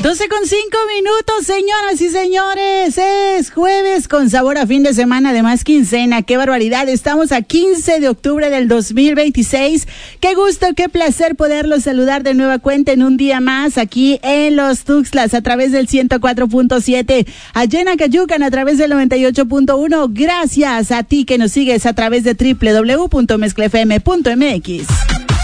12:05, señoras y señores. Es jueves con sabor a fin de semana, además quincena. ¡Qué barbaridad! Estamos a 15 de octubre del 2026. ¡Qué gusto, qué placer poderlos saludar de nueva cuenta en un día más aquí en Los Tuxtlas a través del 104.7, allá en Acayucan a través del 98.1. Gracias a ti que nos sigues a través de www.mezclafm.mx.